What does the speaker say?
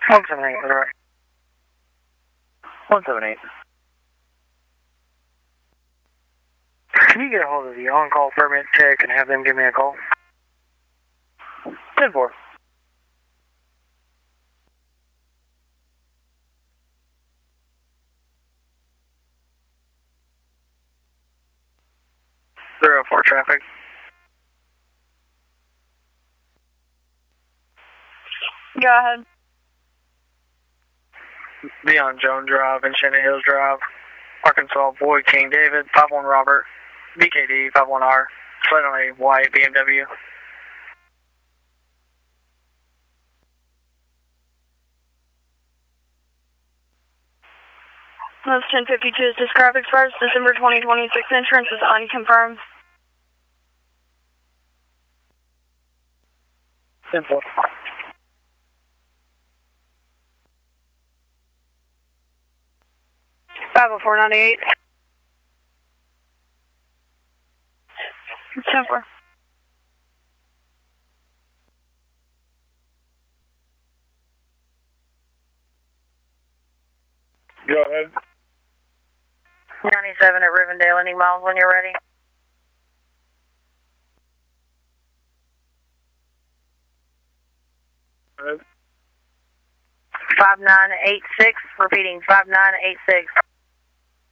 178, right. 178. Can you get a hold of the on-call permit check and have them give me a call? 10-4. Zero 4 traffic. Go ahead. Beyond Joan Drive and Shannon Hills Drive, Arkansas, Boyd King David, 51 Robert, BKD, 51R, slightly white BMW. That's 1052 is this Graphics First, December 2026 insurance is unconfirmed. 10-4. Five oh 498. 10-4. Go ahead. 97 at Rivendell. Any miles when you're ready? Go ahead. 5986, repeating 5986.